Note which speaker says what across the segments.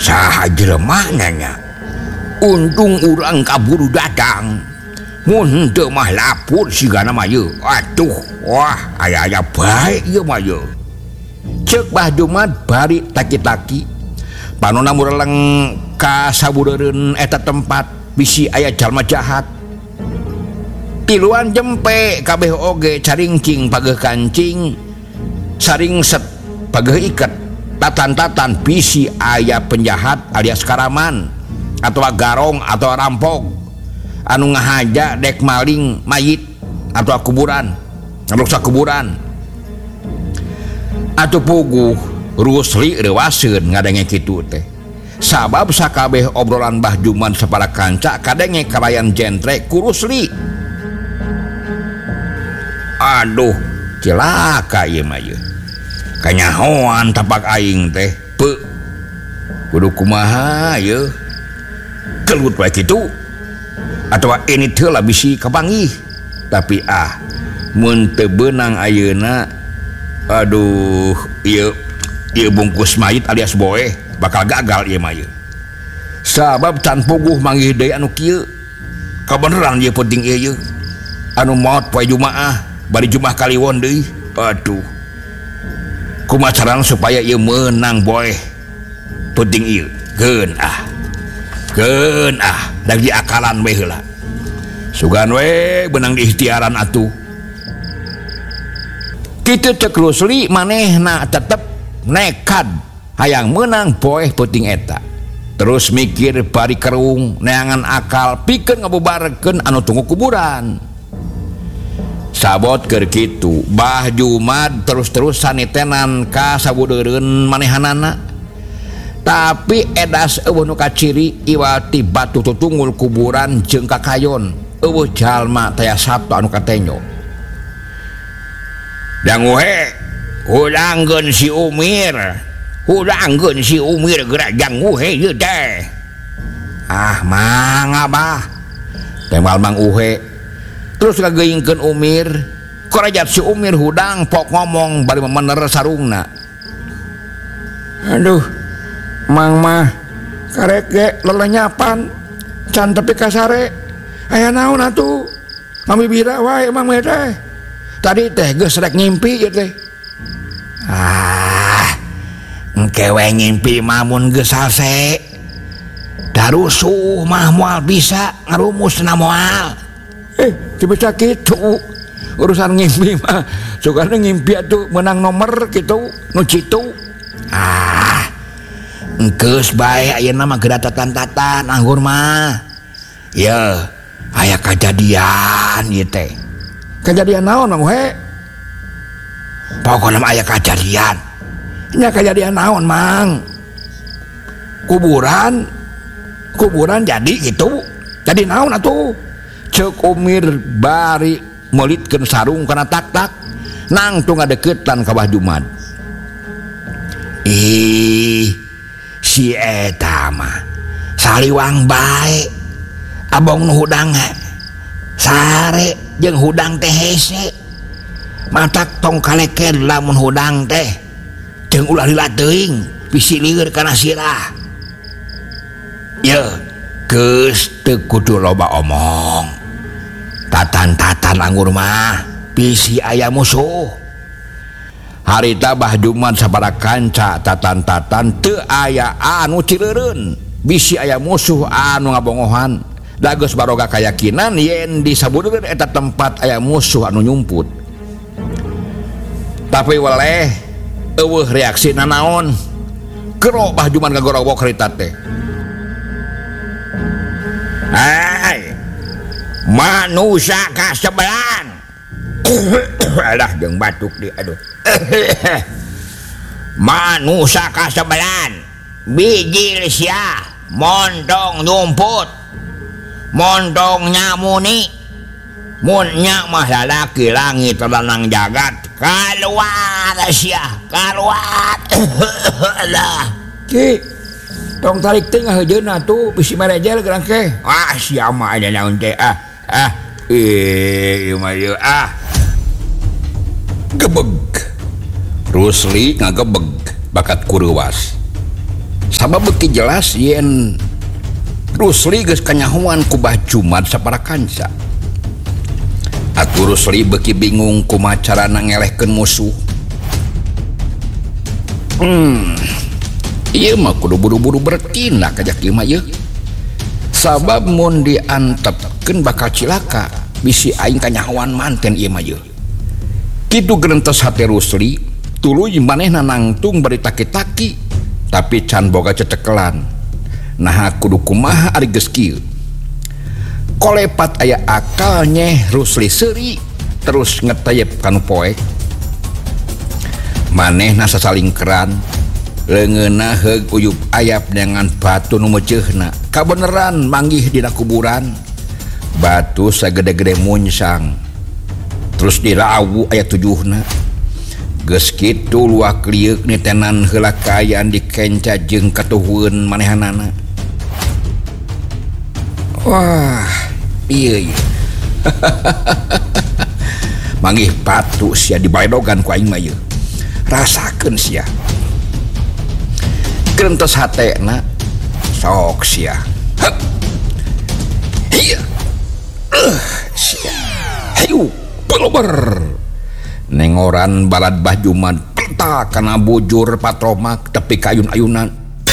Speaker 1: saha jeremananya untung urang kaburu datang mun teu mah lapur sigana mah yeu atuh wah aya-aya bae ieu mah yeu ceuk Bah Jumat bari taki-taki panonna mureleng ka sabudereun eta tempat bisi aya jalma jahat tiluan jempe kabeh oge caringcing pageuh kancing saring set pageuh iket tatan-tatan bisi aya penjahat alias karaman atau garong atau rampok anu ngahaja dek maling mayit atau kuburan ngerusak kuburan atuh puguh Rusli rewaseun ngadenge kitu teh sabab sakabeh obrolan Bah Jumat sapara kanca kadenge kalayan jentre ku Rusli. Aduh cilaka ieu mah ieu kanyahoan tapak aing teh pe kudu kumaha ieu kelut wae kitu atawa ini teu lah bisi kapanggih tapi mun teu beunang ayeuna aduh ieu bungkus mayit alias boeh bakal gagal ieu mah ieu sabab can puguh manggih deui anu kieu kabeneran ieu penting ieu anu maot poe Jumaah bari Jumaah Kaliwon deui aduh kumaha carana supaya ieu meunang boeh penting ieu geun dak diakalan we heula sugan we benang di ikhtiaran atuh kitu cek Rusli manehna tetep nekad hayang meunang poeh penting eta terus mikir bari kerung neangan akal pikeun ngabubarkeun anu tunggu kuburan sabot keur kitu Bah Jumat terus-terusan nitenan ka sabudereun manehanana tapi edas eueuh nu kaciri iwati batu tutunggul kuburan jeung kakayon eueuh jalma taya sabtu anu katenyo danguhe hulangkeun si Umir geura janguhe ieu teh mangga Bah temal Mang Uhe terus ngageuingkeun Umir korajat si Umir hudang pok ngomong bari memener sarungna aduh Mang mah karek ge lelenyapan can tepi kasare aya naon atuh ngamibira wae Mang teh tadi teh geus rek ngimpi ieu teh engke we ngimpi mah mun geus salse darusuh mah moal bisa ngarumusna moal bisa kitu urusan ngimpi mah sukana ngimpi atuh menang nomor kitu nu citu engkeus bae ayeuna mah geura tatan-tatan anggur mah ya aya kajadian ieu teh kejadian naon Mang Uhe pokona aya kejadian nya kejadian naon Mang kuburan jadi gitu jadi naon atuh ceuk Umir bari meulitkeun sarung kana tak-tak nangtung ngadeukeutan ka Bah Jumat si eta mah saliwang bae abong nu hudang sare jeung hudang teh hese matak tong kaleken lamun hudang teh jeung ulah lila teuing bisi lieur kana sirah ye geus teu kudu loba omong tatan-tatan anggur mah bisi aya musuh harita Bah Jumat sabaraha kanca tatan-tatan teu aya anu cileureun bisi aya musuh anu ngabongohan da geus baroga kayakinan yen di sabudereun eta tempat aya musuh anu nyumput tapi weleh eueuh reaksina naon kero Bah Jumat ngagorowok harita teh manusia kasebelan alah jeung batuk di aduh manusia kasebelan biji sia montong nyumput montong nyamuni mun nya mah lalaki langit lanang jagat kaluar sia kaluar alah ki tong tarik teh ngaheujeun atuh bisi merejel gerang ke sia mah aya naon teh ieu mah ieu gebeg Rusli ngagebeg bakat kuruwas sabab beki jelas yen Rusli geus kanyahoan ku Bah Jumat sapara kanca. Atuh Rusli beki bingung kumaha carana ngelehkeun musuh. Ieu mah kudu buru-buru bertindak kajak ieu mah ieu. Sabab mun diantepkeun bakal cilaka, bisi aing kanyahoan manten ieu mah ieu. Kitu geuntos hate Rusli, tuluy manehna nangtung bari taki-taki, tapi can boga cecekelan. Nah kudu kumaha ari geus kieu. Kolepat aya akal nyeh Rusli seuri terus ngetayep kanu poek. Manehna sasalingkeran, leungeunna heug uyup ayap dengan batu nu meuceuna. Kabeneran manggih dina kuburan, batu sagede-gede munsang. Terus dirawu aya 7na. Geus kitu luak liuk nitenan heula kaayaan dikenca jeung katuhun manehanana. Wah, ieu manggih batu sia dibaledogan ku aing mah ieu. Rasakeun sia. Geuntos hatena sok sia. Iya. Sia. Hayu, pelober. Nengoran balad Bah Jumat petak kana bujur patromak tepi kayun-ayunan.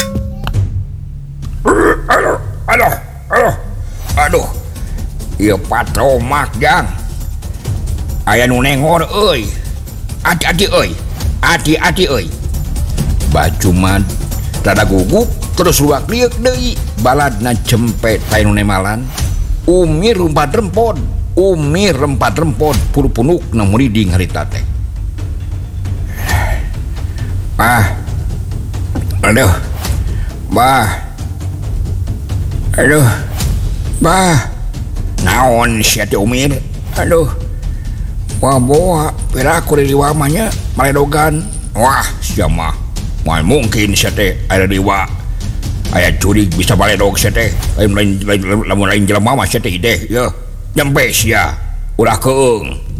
Speaker 1: Aduh. Ieu patromak jang. Aya nu nengor euy. Hati-hati euy. Hati-hati euy. Bah Jumat rada gugup terus luak liuk deui baladna cempet tainu nemalan. Umi rempat rempon puru-punuk na muriding harita teh. Aduh Bah naon sia teh Umir. Aduh wah piraku di wamanya maledogan. Wah sia mah moal mungkin sia teh aya dewa aya curig bisa baledog sia teh lain jelema mah sia teh deh ya nyampe sia ulah keung.